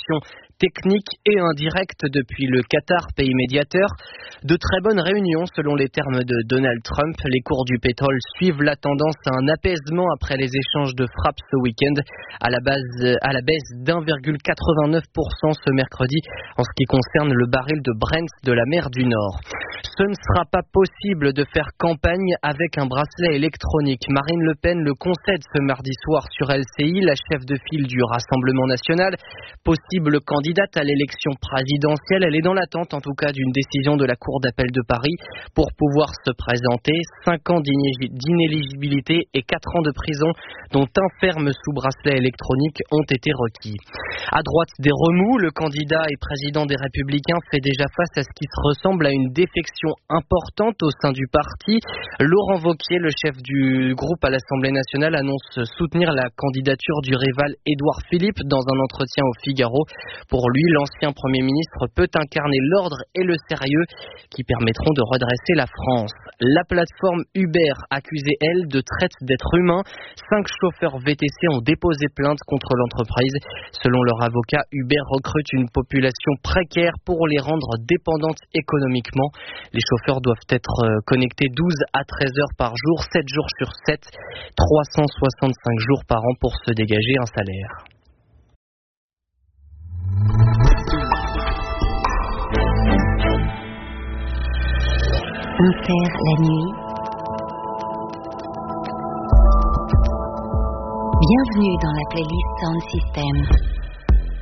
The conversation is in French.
coopération technique et indirecte depuis le Qatar, pays médiateur. De très bonnes réunions selon les termes de Donald Trump. Les cours du pétrole suivent la tendance à un apaisement après les échanges de frappes ce week-end à la baisse d'1,89% ce mercredi en ce qui concerne le baril de Brent de la mer du Nord. Ce ne sera pas possible de faire campagne avec un bracelet électronique. Marine Le Pen le concède ce mardi soir sur LCI, la chef de file du Rassemblement national. Possible candidate à l'élection présidentielle, elle est dans l'attente en tout cas d'une décision de la Cour d'appel de Paris pour pouvoir se présenter. 5 ans d'inéligibilité et 4 ans de prison, dont un ferme sous bracelet électronique, ont été requis. À droite des remous, le candidat et président des Républicains fait déjà face à ce qui se ressemble à une défection importante au sein du parti. Laurent Wauquiez, le chef du groupe à l'Assemblée nationale, annonce soutenir la candidature du rival Édouard Philippe dans un entretien au Figaro. Pour lui, l'ancien Premier ministre peut incarner l'ordre et le sérieux qui permettront de redresser la France. La plateforme Uber, accusée, elle, de traite d'êtres humains. 5 chauffeurs VTC ont déposé plainte contre l'entreprise. Selon leur avocat, Uber recrute une population précaire pour les rendre dépendantes économiquement. Les chauffeurs doivent être connectés 12 à 13 heures par jour, 7 jours sur 7, 365 jours par an pour se dégager un salaire. Inter la nuit. Bienvenue dans la playlist Sound System.